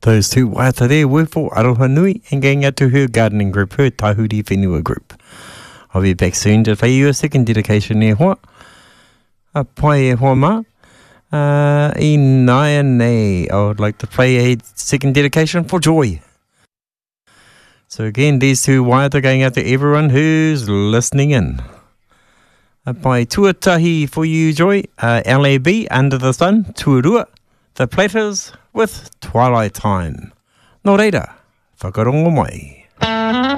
Those two waiata there were for Aroha Nui and going out to her gardening group, her Tahuri Whenua group. I'll be back soon to play you a second dedication e hoa. A pai e hoa ma. I would like to play a second dedication for Joy. So again, these two waiata going out to everyone who's listening in. A pai tuatahi for you, Joy. LAB, Under the Sun, Tuarua. The Platters with Twilight Time. Nō reira, whakarongo mai.